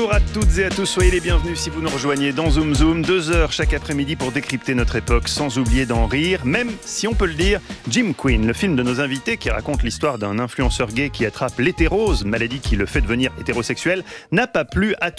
Bonjour à toutes et à tous, soyez les bienvenus si vous nous rejoignez dans Zoom Zoom. 2 heures chaque après-midi pour décrypter notre époque sans oublier d'en rire, même si on peut le dire. Jim Queen, le film de nos invités qui raconte l'histoire d'un influenceur gay qui attrape l'hétérose, maladie qui le fait devenir hétérosexuel, n'a pas plu à